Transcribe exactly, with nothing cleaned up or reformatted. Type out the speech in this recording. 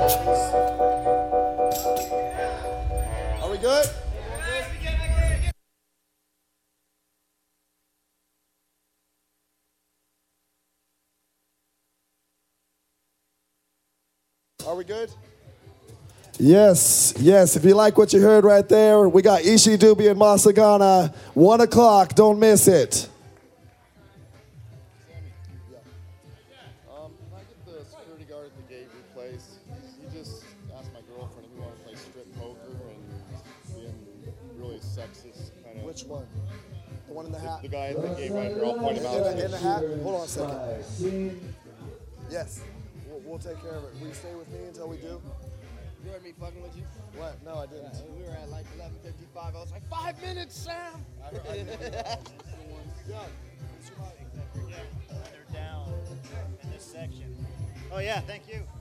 Are we good? Are we good? Yes, yes. If you like what you heard right there, we got Ishi Dubi and Masagana. One o'clock. Don't miss it. Um, can I get the security guard at the gate replaced? He just asked my girlfriend if we want to play strip poker and being really sexist kind of. Which one? The one in the hat? The guy at the gate right here. I'll point him out. In the, in the hat? Hold on a second. Yes, we'll, we'll take care of it. Will you stay with me until we do? You heard me fucking with you? What? No, I didn't. Yeah, we were at like eleven fifty-five. I was like, five minutes, Sam. I heard, I yeah. They're down in this section. Oh yeah, thank you.